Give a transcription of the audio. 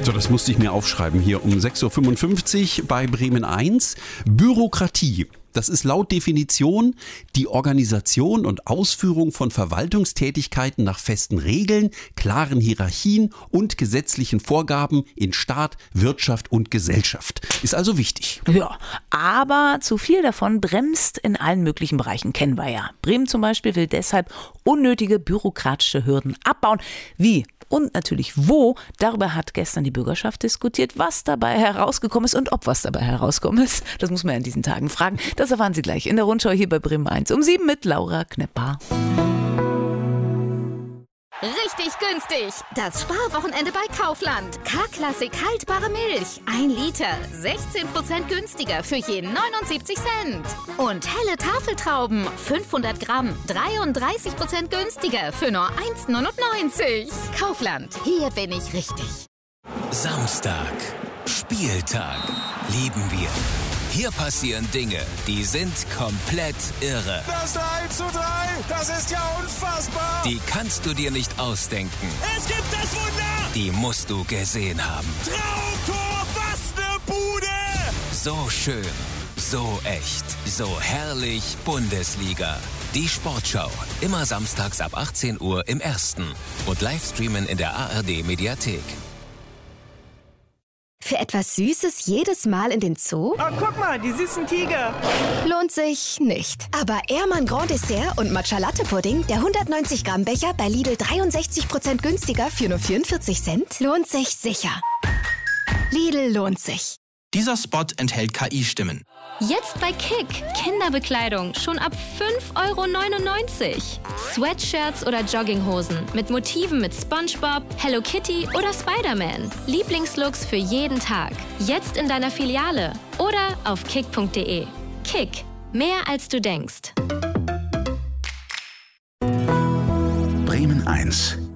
So, das musste ich mir aufschreiben hier um 6.55 Uhr bei Bremen 1. Bürokratie. Das ist laut Definition die Organisation und Ausführung von Verwaltungstätigkeiten nach festen Regeln, klaren Hierarchien und gesetzlichen Vorgaben in Staat, Wirtschaft und Gesellschaft. Ist also wichtig. Ja, aber zu viel davon bremst in allen möglichen Bereichen, kennen wir ja. Bremen zum Beispiel will deshalb unnötige bürokratische Hürden abbauen. Wie? Und natürlich wo, darüber hat gestern die Bürgerschaft diskutiert, was dabei herausgekommen ist und ob was dabei herausgekommen ist. Das muss man ja in diesen Tagen fragen. Das erfahren Sie gleich in der Rundschau hier bei Bremen 1 um 7 mit Laura Knepper. Richtig günstig. Das Sparwochenende bei Kaufland. K-Klassik haltbare Milch. 1 Liter. 16% günstiger für je 79 Cent. Und helle Tafeltrauben. 500 Gramm. 33% günstiger für nur 1,99. Kaufland. Hier bin ich richtig. Samstag. Spieltag. Lieben wir. Hier passieren Dinge, die sind komplett irre. Das 1:3, das ist ja unfassbar. Die kannst du dir nicht ausdenken. Es gibt das Wunder. Die musst du gesehen haben. Traumtor, was ne Bude. So schön, so echt, so herrlich Bundesliga. Die Sportschau, immer samstags ab 18 Uhr im Ersten und Livestreamen in der ARD Mediathek. Für etwas Süßes jedes Mal in den Zoo? Oh, guck mal, die süßen Tiger. Lohnt sich nicht. Aber Ehrmann Grand Dessert und Matcha Latte Pudding, der 190 Gramm Becher bei Lidl 63% günstiger für nur 44 Cent, lohnt sich sicher. Lidl lohnt sich. Dieser Spot enthält KI-Stimmen. Jetzt bei Kick. Kinderbekleidung schon ab 5,99 €. Sweatshirts oder Jogginghosen mit Motiven mit SpongeBob, Hello Kitty oder Spider-Man. Lieblingslooks für jeden Tag. Jetzt in deiner Filiale oder auf kick.de. Kick. Mehr als du denkst. Bremen 1.